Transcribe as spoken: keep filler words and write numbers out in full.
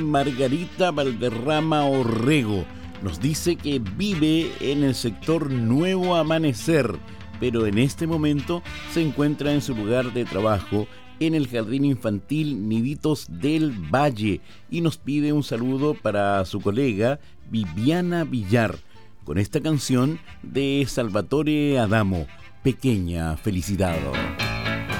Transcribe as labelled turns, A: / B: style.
A: Margarita Valderrama Orrego nos dice que vive en el sector Nuevo Amanecer, pero en este momento se encuentra en su lugar de trabajo en el Jardín Infantil Niditos del Valle y nos pide un saludo para su colega Viviana Villar con esta canción de Salvatore Adamo, Pequeña Felicidad.